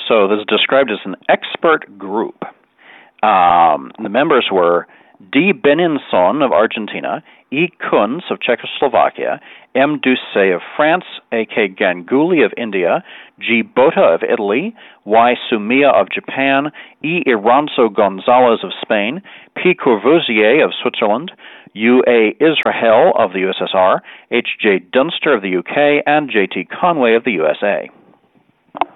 So this is described as an expert group. The members were D. Beninson of Argentina, E. Kunz of Czechoslovakia, M. Doucet of France, A. K. Ganguly of India, G. Bota of Italy, Y. Sumiya of Japan, E. Iranzo Gonzalez of Spain, P. Courvoisier of Switzerland, U. A. Israel of the USSR, H. J. Dunster of the UK, and J. T. Conway of the USA.